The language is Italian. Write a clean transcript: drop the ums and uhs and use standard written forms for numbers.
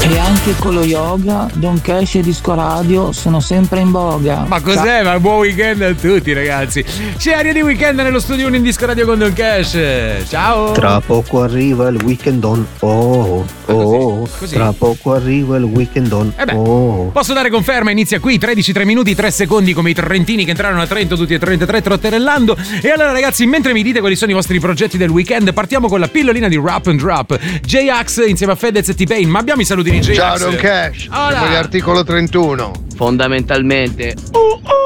E anche con lo yoga, Don Cash e Disco Radio sono sempre in voga. Ma cos'è? Ma buon weekend a tutti, ragazzi. C'è Aria di Weekend nello studio 1 in Disco Radio con Don Cash. Ciao. Tra poco arriva il weekend on. Così. Tra poco arriva il weekend on. Posso dare conferma, inizia qui 13 3 minuti 3 secondi come i trentini che entrarono a Trento tutti e 33 trotterellando. E allora ragazzi, mentre mi dite quali sono i vostri progetti del weekend, partiamo con la pillolina di Rap and Drop. J-Ax insieme a Fedez e T-Pain. Ma abbiamo i saluti di J-Ax. Ciao Don Cash, siamo gli articolo 31. Fondamentalmente